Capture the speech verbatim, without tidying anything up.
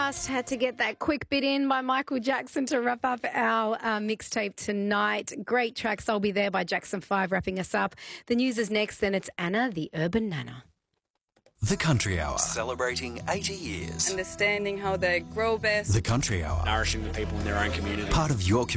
Just had to get that quick bit in by Michael Jackson to wrap up our uh, mixtape tonight. Great tracks. I'll Be There by Jackson five wrapping us up. The news is next, then it's Anna, the Urban Nana. The Country Hour, celebrating eighty years. Understanding how they grow best. The Country Hour, nourishing the people in their own community. Part of your